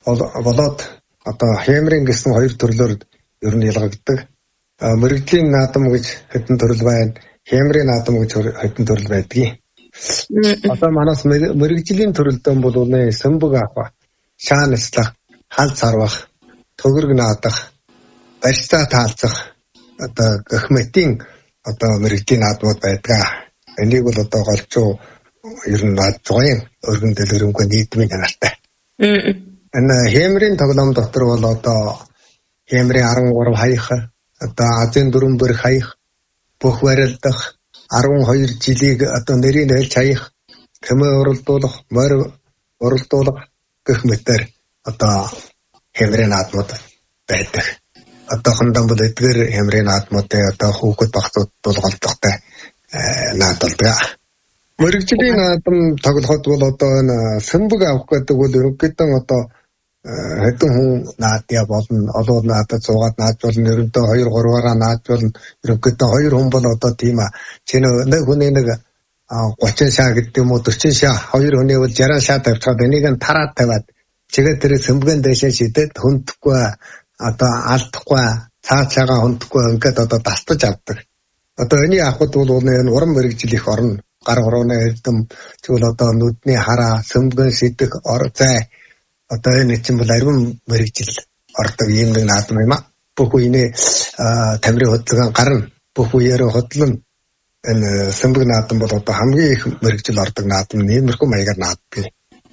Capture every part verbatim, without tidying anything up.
болоод одоо хямрын гэсэн хоёр төрлөөр ер нь ялгагддаг. Мэргэжлийн наадам гэж хэдэн төрөл байна. Хямрын наадам гэж хэдэн төрөл байдгийг. Одоо манаас мэргэжлийн төрөлдөө бол үнэ сэмбэг авах, шаан эслэх, хал царвах, төгөрг наадах, барьцаа таалцах одоо гэх мэтийн одоо мэргэжлийн наадмууд байдаг. Энийг бол одоо голчуу ер нь наад зугийн өргөн дэлгэрэнгүй нийтмийн чанартай. Энэ хямрын тоглоом дотор бол одоо хямрын арван гурав хаях, одоо азийн дөрвөн бэр хаях, бүх барилдах, арван хоёр жилиг одоо нэрийн хэлж хаях, хэмээ уралдуулах, морь уралдуулах гэх мэтээр одоо хямрын наадмууд байдаг. Одоохондоо бол эдгээр хямрын наадмуудын одоо хүүхэд багцууд бол голдохтой наадалдаг. Мэргэжлийн наадам тоглоход бол одоо энэ сэмбэг авах гэдэг бол ерөнхийдөө одоо хэдэн хүн наадья болно, олоо наадад суугаад наадж болно, ерөнхийдөө хоёр гурваараа наадж болно, ерөнхийдөө хоёр хүн бол одоо тийм а чинь нэг хүний нэг гучин шаа гэдэг юм уу дөрвөн шаа, хоёр хүний бол жараа шаа тавьчихад энийг нь тараад тавиад чигээ тэр сэмбэгэн дэшээ шидэд хүндхгүй одоо алдахгүй цаашаага хүндхгүй ингээд одоо тастаж авдаг. Одоо энэ авахд бол энэ уран мэргэжил их орно. Гар хорооны эрдэм тэгвэл одоо нүдний хараа, сэмбэгэн шидэх, ор зай одоо энэ чинь бол ариун мэргэжил ордог юм нэг наадам юм а. Бүх үений тамирын хөдөлгөөн гарна. Бүх үеэр хөдлөн энэ сэмбэг наадам бол одоо хамгийн их мэргэжил ордог наадам нэмэрхүү маягаар нааддаг.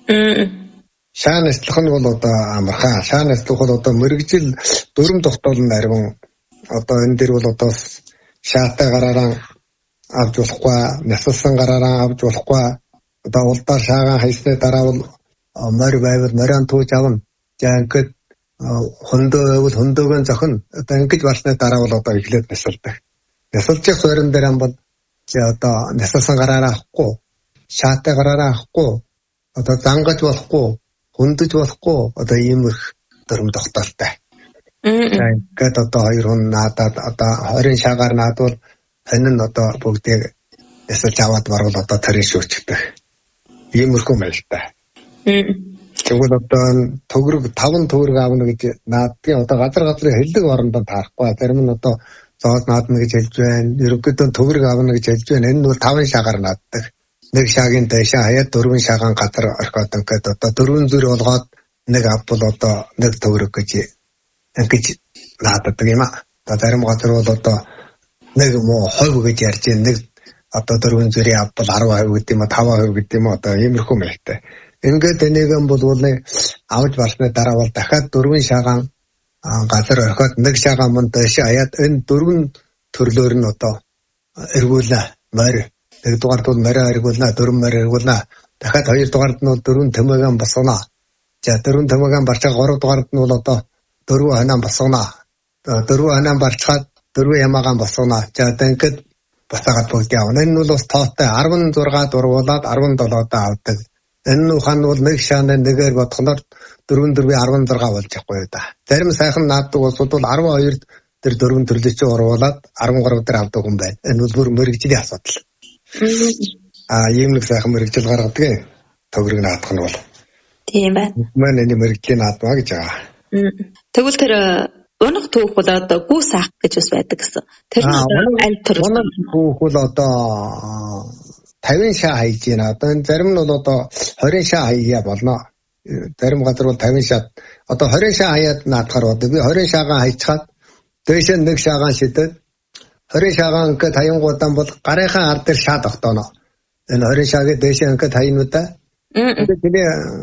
Шаан эслэх нь бол одоо амархан. Шаан эслэх бол одоо мэргэжил дөрөв тогтоолн ариун одоо энэ дэр бол одоо шаатай гараараа авч болохгүй, нясалсан гараараа авч болохгүй. Одоо улдаар шаагаан хайсны дараа бол морь байвал морин тууж авна. За ингээд хөндөө байвал хөндөөгөө зохино. Одоо ингэж болсны дараа бол одоо эхлээд нясалдаг. Нясалчих суурин дээр бол одоо нясалсан гараараа авахгүй, шаатай гараараа авахгүй, одоо зангаж болохгүй, хөндөж болохгүй одоо иймэрх дөрөв тогтоолтой. Ингээд одоо хоёр хүн наадаад одоо хорийн шаагаар наадвал энэ нь одоо бүгдийг ясалж аваад баруул одоо тарийн шүүчдэг. Иймэрхүү мэлтэй. Тэгвэл одоо төгрөг таван төгрөг аавна гэж наадгийн одоо газар газрын хэлдэг орондоо таарахгүй. Зарим нь одоо зоос наадна гэж хэлж байна. Ерөнхийдөө төгрөг аавна гэж хэлж байна. Энэ нь бол таван шаагаар нааддаг. Нэг шаагийн дэшээ хаяад дөрвөн шаагаан газар орхиод ингээд одоо дөрвөн зүр болгоод нэг авбал одоо нэг төгрөг гэж ингэж нааддаг юм а. Одоо зарим газар бол одоо нэг муу хойв гэж ярьж нэг одоо дөрвөн зүрийн авбал арав хувь гэдэг юм а, таван хувь гэдэг юм а, одоо иймэрхүү мэлтэй. Ингээд энийг бол авч барсны дараа бол дахиад дөрвөн шаагаан газар орхиод нэг шаагаан мөн дэшээ хаяад энэ дөрвөн төрлөөр нь одоо эргүүлээ морь. Нэгдүгээр бол морь эргүүлнэ, дөрвөн морь эргүүлнэ. Дахиад хоёрдугаард нь дөрвөн тэмээгэн босгоно. За дөрвөн тэмээгэн барчаа гуравдугаард нь бол одоо дөрвөн ханаа босгоно. Дөрвөн ханаа барчаад дөрвөн ямаагаан босгоно. За одоо ингээд босгоод бүгд явна. Энэ нь бол тоотой арван зураг дургуулад арван долоод авдаг. Энэ ухаан бол нэг шааны нэгээр бодхоноор дөрвөн дөрвийн арван зураг болж явахгүй да. Зарим сайхан нааддаг улсууд бол арван хоёрд тэр дөрвөн төрлөч уруулаад арван гурав дээр авдаг хүн байна. Энэ бол бүр мэргэжлийн асуудал. А ийм нэг сайхан мэргэжил гаргадаг төгрөг наадах нь бол. Тийм байна. Манай энэ мэргэжлийн наадмаа гэж байгаа. Тэгвэл тэр унах түүх бол одоо гүүс аах гэж бас байдаг гэсэн. Тэр нь аль төр унах түүх бол одоо таван шаа хайж байна. Одоо энэ зарим нь бол одоо хорин шаа хаяа болно. Зарим газар бол таван шаа. Одоо хорин шаа хаяад наадахаар одоо би хорин шаагаа хайчаад дээш нь нэг шаагаан шидэд хорин шаагаан ингээд хаянгуудан бол гарынхаа ар дээр шаа тогтооно. Энэ хорин шаагийн дээш ингээд хаянуудаа. Тэгээд тэний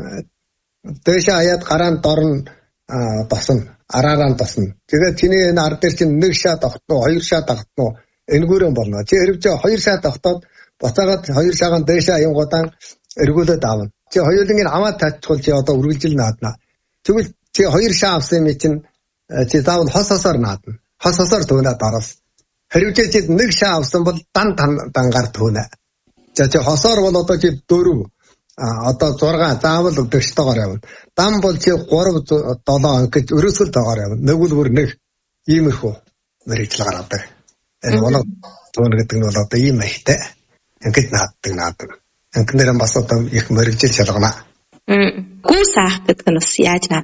дээш хаяад гараанд дорн тосно. Араараа тосно. Тэгээд чиний энэ ар дээр чинь нэг шаа тогтно, хоёр шаа тогтно. Энгүүрэн болно. Чи хэрвээ чи хоёр шаа тогтоод буцаагаад хоёр шаагаан дээш хаянгуудан эргүүлээд аавна. Чи хоёулангийн аваад татчихвал чи одоо үргэлжил наадна. Тэгвэл чи хоёр шаа авсан юм чинь чи заавал хос хосоор наадна. Хос хосоор төөнөд араас. Хэрвээ чи нэг шаа авсан бол дан дангаар төөнө. За чи хосоор бол одоо чи дөрөв а одоо зураг заавал өгдөгчтэйгээр явна. Дан бол чи гурав долоо ингэж өрөөсгөл таагаар явна. Нэг үл бүр нэг иймэрхүү мэрэгжил гаргадаг. Энэ бол төөнө гэдэг нь бол одоо ийм ихтэй. Ингэж нааддаг нааддаг. Инкнэрэн бас одоо их мэрэгжил шалгана. Гүүс аах гэдэг нь бас яаж наад?